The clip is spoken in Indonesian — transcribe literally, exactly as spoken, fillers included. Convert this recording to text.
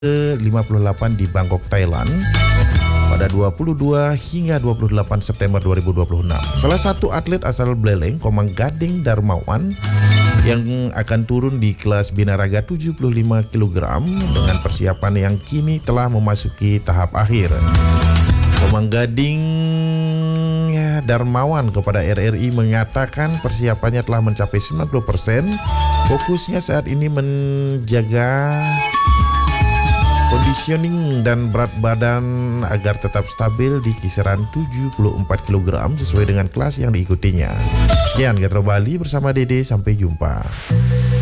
ke lima puluh delapan di Bangkok, Thailand pada dua puluh dua hingga dua puluh delapan September dua ribu dua puluh enam. Salah satu atlet asal Beleleng, Komang Gading Darmawan, yang akan turun di kelas binaraga tujuh puluh lima kilogram dengan persiapan yang kini telah memasuki tahap akhir. Komang Gading ya, Darmawan kepada R R I mengatakan persiapannya telah mencapai sembilan puluh persen. Fokusnya saat ini menjaga conditioning dan berat badan agar tetap stabil di kisaran tujuh puluh empat kilogram sesuai dengan kelas yang diikutinya. Sekian Getro Bali bersama Dede, sampai jumpa.